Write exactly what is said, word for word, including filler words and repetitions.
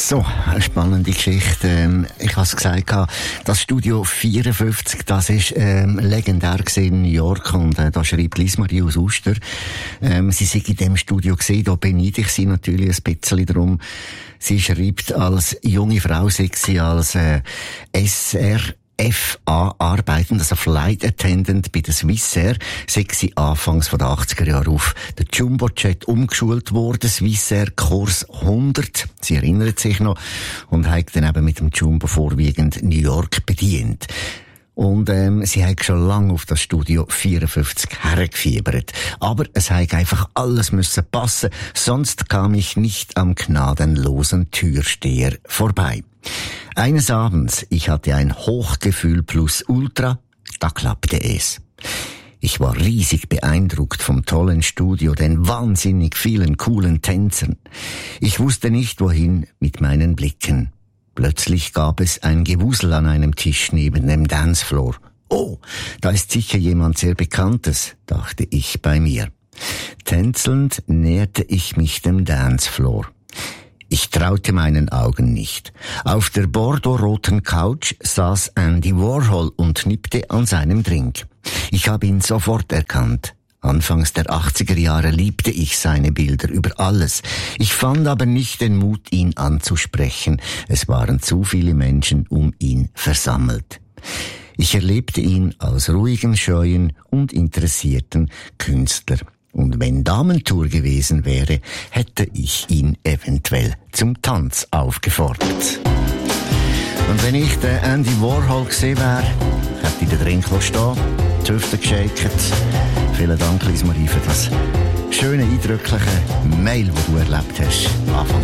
So, eine spannende Geschichte. Ähm, ich habe es gesagt, das Studio vierundfünfzig, das ist ähm, legendär in New York, und äh, da schreibt Lies-Marie aus Uster, ähm, sie sei in dem Studio gesehen, da beneide ich sie natürlich ein bisschen drum. Sie schreibt, als junge Frau sei sie als äh, S R F A arbeitend, also Flight Attendant bei der Swissair, sei sie anfangs von den achtziger Jahren auf den Jumbojet umgeschult worden, Swissair Kurs hundert, sie erinnert sich noch, und hat dann eben mit dem Jumbo vorwiegend New York bedient. Und ähm, sie hat schon lange auf das Studio vierundfünfzig hergefiebert. Aber es hat einfach alles müssen passen, sonst kam ich nicht am gnadenlosen Türsteher vorbei. Eines Abends, ich hatte ein Hochgefühl plus Ultra, da klappte es. Ich war riesig beeindruckt vom tollen Studio, den wahnsinnig vielen coolen Tänzern. Ich wusste nicht, wohin mit meinen Blicken. Plötzlich gab es ein Gewusel an einem Tisch neben dem Dancefloor. Oh, da ist sicher jemand sehr Bekanntes, dachte ich bei mir. Tänzelnd näherte ich mich dem Dancefloor. Ich traute meinen Augen nicht. Auf der bordeaux-roten Couch saß Andy Warhol und nippte an seinem Drink. Ich habe ihn sofort erkannt. Anfangs der achtziger Jahre liebte ich seine Bilder über alles. Ich fand aber nicht den Mut, ihn anzusprechen. Es waren zu viele Menschen um ihn versammelt. Ich erlebte ihn als ruhigen, scheuen und interessierten Künstler. Und wenn Damentour gewesen wäre, hätte ich ihn eventuell zum Tanz aufgefordert. Und wenn ich den Andy Warhol gesehen wäre, hätte ich den Drink stehen, die Hüfte geschäkt. Vielen Dank, Lies-Marie, für das schöne, eindrückliche Mail, das du erlebt hast, Anfang